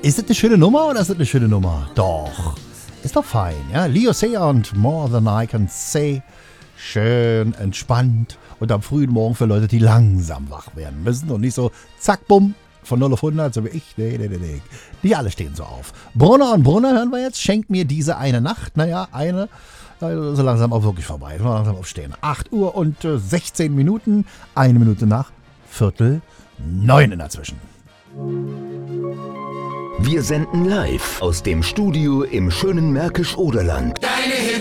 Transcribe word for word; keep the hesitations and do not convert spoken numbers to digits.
Ist das eine schöne Nummer oder ist das eine schöne Nummer? Doch. Ist doch fein, ja. Leo Sayer und More Than I Can Say. Schön entspannt und am frühen Morgen für Leute, die langsam wach werden müssen und nicht so zack, bumm, von null auf hundert, so wie ich. Nee, nee, nee, nee. Die alle stehen so auf. Brunner und Brunner hören wir jetzt. Schenkt mir diese eine Nacht. Naja, eine, so langsam auch wirklich vorbei. So langsam aufstehen. acht Uhr und äh, sechzehn Minuten. Eine Minute nach Viertel neun in der Zwischen. Wir senden live aus dem Studio im schönen Märkisch-Oderland. Deine Hits